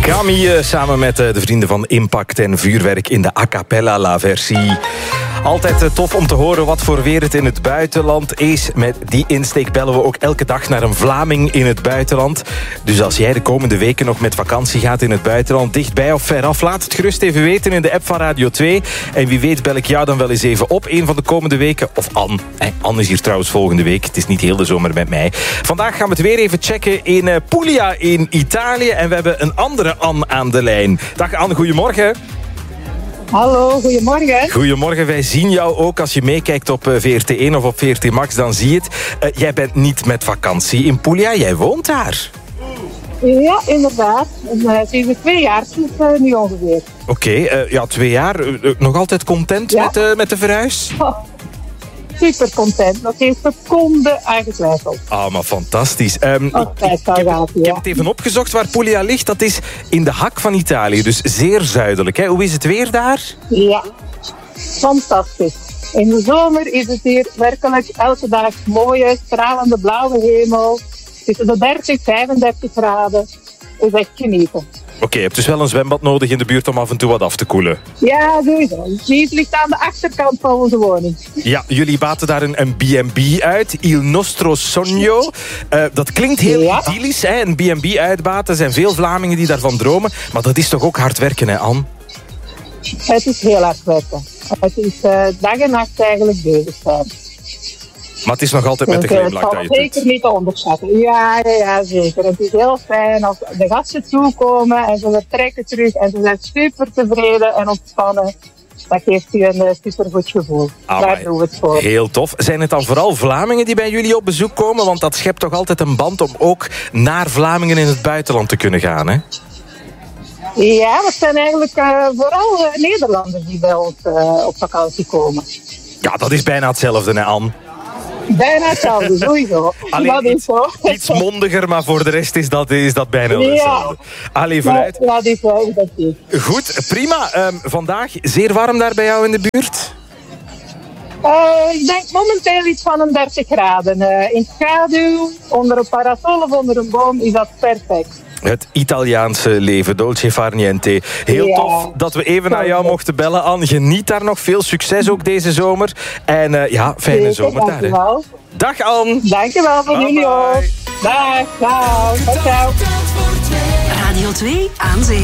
Camille samen met de vrienden van Impact en Vuurwerk in de a cappella versie. Altijd tof om te horen wat voor weer het in het buitenland is. Met die insteek bellen we ook elke dag naar een Vlaming in het buitenland. Dus als jij de komende weken nog met vakantie gaat in het buitenland, dichtbij of veraf, laat het gerust even weten in de app van Radio 2. En wie weet bel ik jou dan wel eens even op een van de komende weken. Of Anne. Anne is hier trouwens volgende week. Het is niet heel de zomer met mij. Vandaag gaan we het weer even checken in Puglia in Italië. En we hebben een andere Anne aan de lijn. Dag Anne, goedemorgen. Hallo, goedemorgen. Goedemorgen, wij zien jou ook als je meekijkt op VRT1 of op VRT Max, dan zie je het. Jij bent niet met vakantie in Puglia, jij woont daar. Ja, inderdaad. Sinds 2 jaar nu ongeveer. Oké, 2 jaar. Nog altijd content met de verhuis? Oh, super content. Nog geen seconde aangetwijfeld. Ah, maar fantastisch. Ik heb het even opgezocht waar Puglia ligt. Dat is in de hak van Italië, dus zeer zuidelijk. Hè? Hoe is het weer daar? Ja, fantastisch. In de zomer is het hier werkelijk elke dag mooie, stralende blauwe hemel. Tussen de 30, 35 graden. Dat is echt genieten. Oké, je hebt dus wel een zwembad nodig in de buurt om af en toe wat af te koelen. Ja, sowieso. Het ligt aan de achterkant van onze woning. Ja, jullie baten daar een B&B uit. Il nostro sogno. Dat klinkt heel idyllisch, hè? Een B&B uitbaten. Er zijn veel Vlamingen die daarvan dromen. Maar dat is toch ook hard werken, hè, Anne? Het is heel hard werken. Het is dag en nacht eigenlijk bezig zijn. Maar het is nog altijd met de glimlach dat je het zeker niet te onderschatten. Ja, zeker. Het is heel fijn als de gasten toekomen en ze vertrekken terug en ze zijn super tevreden en ontspannen. Dat geeft u een supergoed gevoel. Daar doen we het voor. Heel tof. Zijn het dan vooral Vlamingen die bij jullie op bezoek komen? Want dat schept toch altijd een band om ook naar Vlamingen in het buitenland te kunnen gaan, hè? Ja, dat zijn eigenlijk vooral Nederlanders die bij ons op vakantie komen. Ja, dat is bijna hetzelfde, hè, Anne? Bijna hetzelfde, sowieso. Alleen iets mondiger, maar voor de rest is dat bijna hetzelfde. Allee, vooruit. Ja, dat is wel dat is. Goed, prima. Vandaag zeer warm daar bij jou in de buurt? Ik denk momenteel iets van een 30 graden. In schaduw, onder een parasol of onder een boom is dat perfect. Het Italiaanse leven, dolce far niente. Heel tof dat we even naar jou mochten bellen, Anne. Geniet daar nog. Veel succes ook deze zomer. En fijne zomer daar. Hè. Dag, Anne. Dankjewel voor jullie ook. Dag, ciao. Radio 2 aan zee.